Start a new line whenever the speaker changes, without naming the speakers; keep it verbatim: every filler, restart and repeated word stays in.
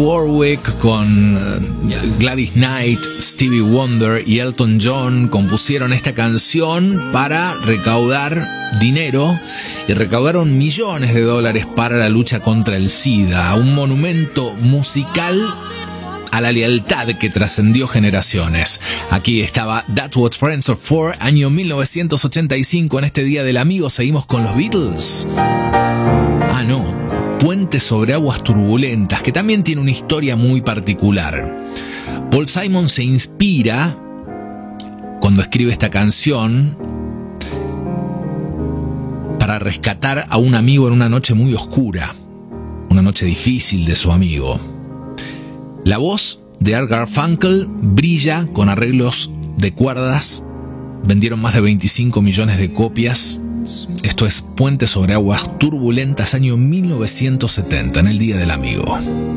Warwick con Gladys Knight, Stevie Wonder y Elton John compusieron esta canción para recaudar dinero y recaudaron millones de dólares para la lucha contra el SIDA, un monumento musical a la lealtad que trascendió generaciones. Aquí estaba That's What Friends Are For, año mil novecientos ochenta y cinco. En este Día del Amigo seguimos con los Beatles. Ah, no, Puente sobre aguas turbulentas, que también tiene una historia muy particular. Paul Simon se inspira cuando escribe esta canción para rescatar a un amigo en una noche muy oscura, una noche difícil de su amigo. La voz de Art Garfunkel brilla con arreglos de cuerdas. Vendieron más de veinticinco millones de copias. Esto es Puente sobre aguas turbulentas, año mil novecientos setenta, en el Día del Amigo.